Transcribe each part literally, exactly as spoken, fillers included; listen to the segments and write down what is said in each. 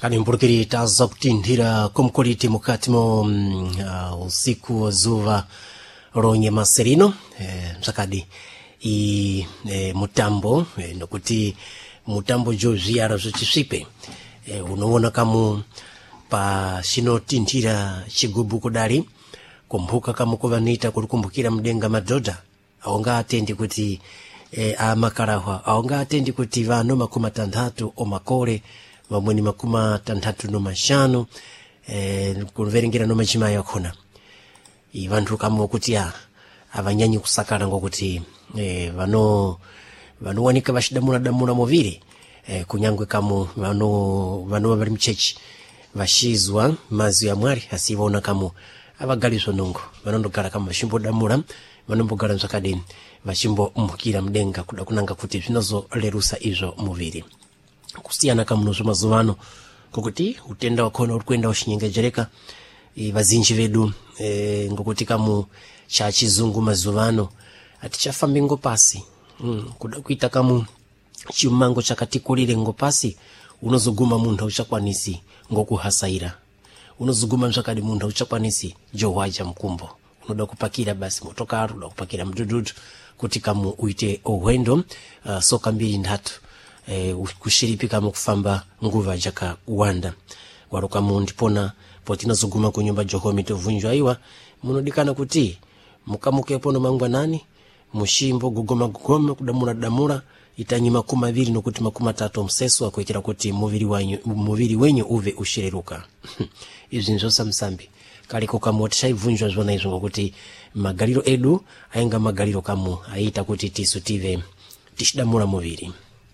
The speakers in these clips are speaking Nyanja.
Msakani mpurukiri taza kutindira kumkoliti mukatimo uh, usiku wa zuva ronye maserino eh, msakadi i eh, mutambo eh, nokuti mutambo jo ziyara zochiswipe eh, unoona kamu pa sino tindira chigubu kudari kumbuka kamu kuvanita kulikumbukira mdenga madoda aonga atendi kuti eh, amakarahwa aonga atendi kuti vano makuma tandatu omakore vamweni makuma tandatu no mashanu eh, kunverengira no machima yakona ivantu kamu kuti ya avanyanyi kusakala ngokuti eh, vano vano wanika vashidamura damura moviri eh, kunyangwe kamu vano vano bali mchechi vashizwa mazi ya mwari asivona kamu abagaliso nungo vanondogara kama vashimbo damura vanombogara msakadeni vashimbo mbukira mdenga kuda kunanga kuti zvinozo lerusa izvo muviri kusiyana kamunozo mazuvano kokuti utenda wakona uri kuenda ushinyengejereka e, vazinji vedu e, ngokuti kamu cha chizungu mazuvano atichafambi ngopasi mm, kuda kuita kamu chimango chakatikulire ngopasi unozoguma munhu uchakwanisi ngokuhasaira unozoguma msakadi munhu uchakwanisi johwaja mkumbo unoda kupakira basi motokari unoda kupakira mdududu kuti kamu uite ohwendo uh, soka mbili ndatu eh, kushiripika mukufamba nguva jaka uwanda waruka mundipona potina zoguma kunyumba johomi tovunjwa iwa munodikana kuti mukamuke pono mangwa nani mushimbo gugoma gugoma kudamura damura itanyi makuma viri nokuti makuma tatu mseso akuitira kuti muviri wanyu muviri wenyu uve ushireruka izvi nzosa msambi kaliko kamu tishaivunjwa zvona izvo ngokuti magaliro edu ainga magaliro kamu aita kuti tisu tive tishidamura muviri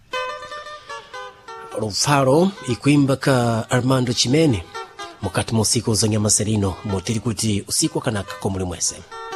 Rufaro ikuimba ka Armando Chimene mukati musiku za Nyamaserino motiri kuti usiku kanaka komuli mwese.